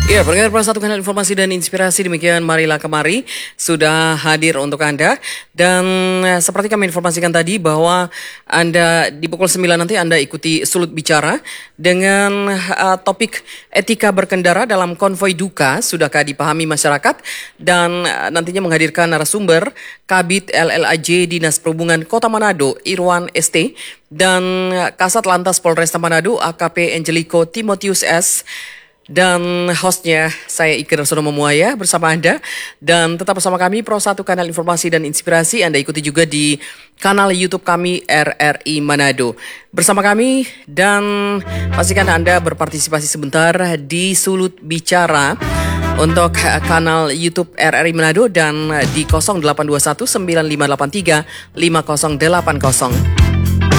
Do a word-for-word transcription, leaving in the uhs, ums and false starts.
Ya, pendengar Plus satu kanal informasi dan inspirasi, demikian marilah kemari sudah hadir untuk Anda. Dan eh, seperti kami informasikan tadi bahwa Anda di pukul sembilan nanti Anda ikuti Sulut Bicara dengan uh, topik etika berkendara dalam konvoi duka, sudahkah dipahami masyarakat, dan uh, nantinya menghadirkan narasumber Kabid L L A J Dinas Perhubungan Kota Manado Irwan S T dan uh, Kasat Lantas Polresta Manado A K P Angelico Timotius S. Dan hostnya saya Iker Sono Muaya bersama Anda. Dan tetap bersama kami Pro satu Kanal Informasi dan Inspirasi. Anda ikuti juga di kanal YouTube kami R R I Manado. Bersama kami dan pastikan Anda berpartisipasi sebentar di Sulut Bicara untuk kanal YouTube R R I Manado dan di nol delapan dua satu sembilan lima delapan tiga lima nol delapan nol.